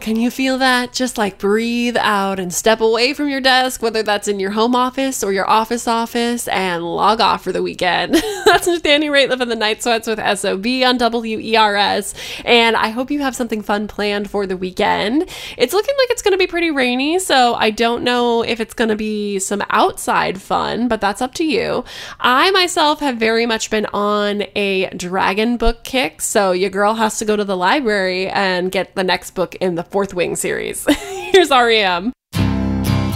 Can you feel that? Just like breathe out and step away from your desk, whether that's in your home office or your office, and log off for the weekend. That's Danny Rateliff and the Night Sweats with SOB on WERS. And I hope you have something fun planned for the weekend. It's looking like it's going to be pretty rainy, so I don't know if it's going to be some outside fun, but that's up to you. I myself have very much been on a dragon book kick, so your girl has to go to the library and get the next book in the Fourth Wing series. Here's REM.